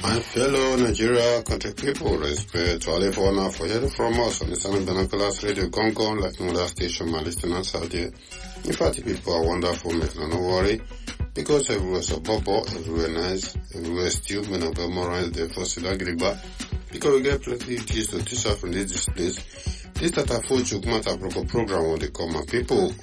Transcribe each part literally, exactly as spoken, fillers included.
My fellow Nigeria contact people, respect to all of you for hearing from us on the Sound Binoculars Radio Gong Gong, like another station, my listeners out there. In fact, people are wonderful, make no worry, because everywhere's a bubble, everywhere nice, everywhere still, men of Belmorans, therefore, Silagriba, because we get plenty of things to teach us from this place. This that I thought you might have broke a program when they come, my people,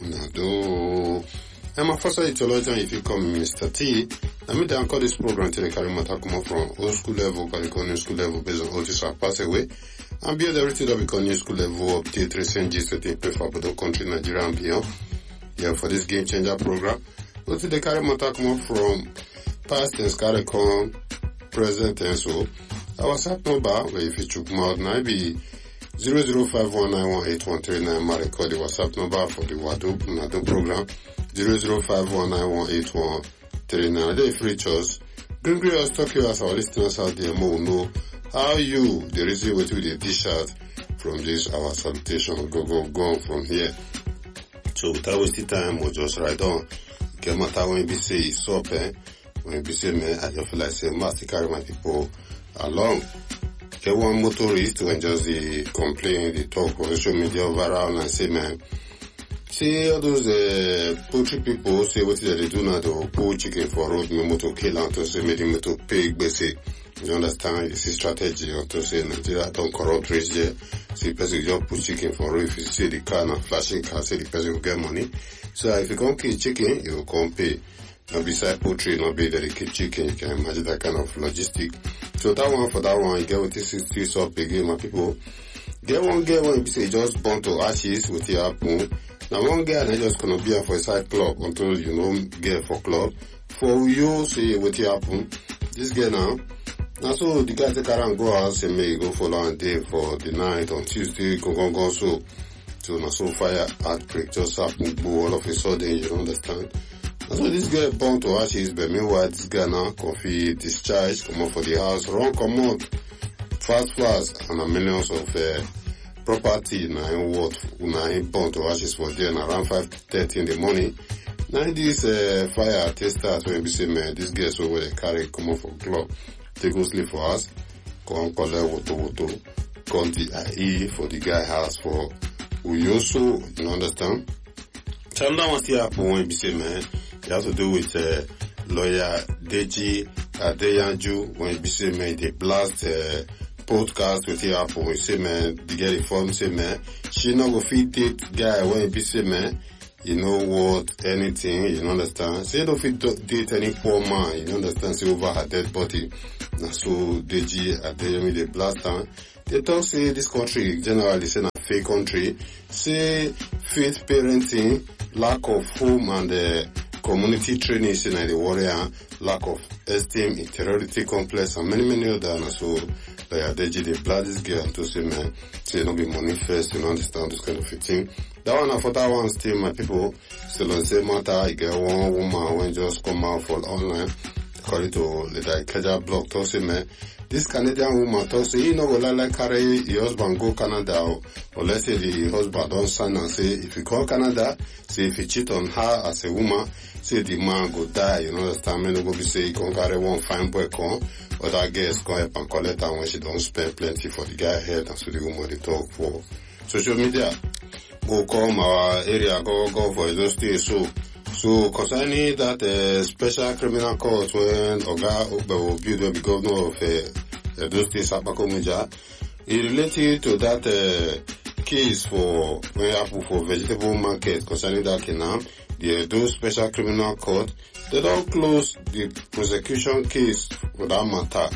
do. I'm a first theologian if you come Mister T. I mean, they call this program to the Karimata come from old school level, Kalikon school level based on all this are pass away. And beyond everything that we call new school level, update recent G's that they pay for the country, Nigeria and beyond. Yeah, for this game changer program. But the Karimata come from past and Kalikon, present and so. Our WhatsApp number, where if you took more, now be zero zero five one nine one eight one three nine. My record the WhatsApp number for the Wado Nado program. zero zero five one nine one eight one three nine. They free us. Green Green us talk you as our listeners out there more know how you the reason what we dish out from this our salutation go go go from here. So without wasting time we'll just ride on. Get matter when we say it's up eh? When we say man I just feel like say must carry my people along. Get one motorist when just the complain, the talk on social media viral and say man see all those uh, poultry people say what they do now to pull chicken for road me to kill and to say make them to pay basic. You understand? You see strategy or to say Nigeria don't corrupt rich there. See person just put chicken for road. If you see the car and flashing car, say the person will get money. So if you can't kill chicken, you will come pay. Now beside poultry, not be that you keep chicken, you can imagine that kind of logistic. So that one for that one, you get what this is twist up again, my people. Get one get one, you say just burn to ashes with your apple. Now one guy and I just gonna be for a side club until you know get for club. For you say what happen. This guy now. Now so the guy take around go out say may go for long day for the night on Tuesday go go go so so now so fire outbreak just happen all of a sudden you understand. Now so this guy born to ashes but meanwhile this guy now coffee discharge come out for the house run come out fast fast and a millions of uh, property now what now burn to ashes for there and around five thirty in the morning. Now this uh, fire test start when we say man this guy so where they carry come out for club. They go sleep for us, come collect water water, come the I E for the guy house for Uyoso, you understand? So another one still happen when we say man, it has to do with uh, lawyer Deji Adeyanju when we say man they blast uh, podcast with the happen we say man the girl inform say man she not go fit date guy when we say man you know what anything you understand say don't fit date any poor man you understand say over her dead body now so Deji Adeyemi they blast her they talk say this country generally say a fake country say faith parenting lack of home and uh, community training say na the warrior lack of esteem inferiority complex and many many other and so like Adeji they blast this girl to say man say no be money first you know understand this kind of thing. That one for that one still my people still on same matter you get one woman when just come out for online according to the Ikeja blog to say man this Canadian woman to say you know will like carry your husband go Canada or, or let's say the husband don't sign and say if you call Canada say if you cheat on her as a woman say the man go die you know understand me no go be say you can carry one fine boy come or that girl is come help and collect her when she don't spend plenty for the guy head and so the woman they talk for social media. Go come our area, go go for those days. So, so concerning that uh, special criminal court when Oga Ogbe will build the governor of uh, those days, Abakomuja, it related to that uh, case for when happen for vegetable market concerning that Kenam, the those special criminal court, they don't close the prosecution case for that matter.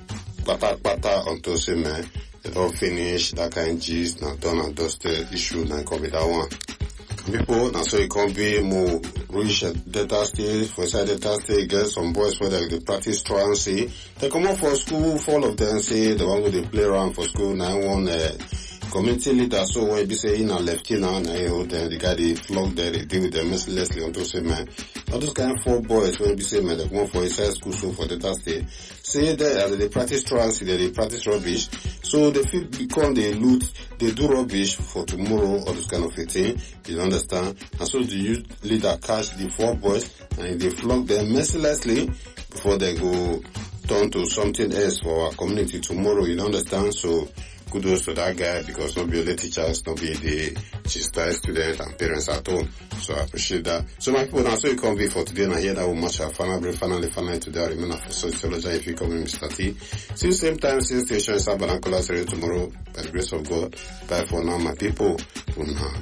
Pata pata until say man. They don't finish that kind of gist, now done and dusted issue, now come be that one. People, now so it can be more reach data stage, for inside data stage, get some boys where they, they practice truancy. They come up for school, all of them say they want to play around for school, now one uh, community leader, so when be saying a left in now, then the guy they flog there, they deal with them mercilessly until say man. All those kind of four boys when be say man, they go for inside school, so for data stage. Say that they practice truancy, they practice rubbish. So they feel become they loot, they do rubbish for tomorrow, all this kind of a thing. You understand? And so the youth leader catch the four boys and they flog them mercilessly before they go turn to something else for our community tomorrow, you understand? So kudos to that guy, because not be only teachers, not be the sister, student and parents at home. So I appreciate that. So my people, now so you come be for today and I hear that will match our final break, finally, finally today. I remember for sociology if you come in Mister T. See you same time, same station, Sabanacola Radio tomorrow by the grace of God. Bye for now, my people.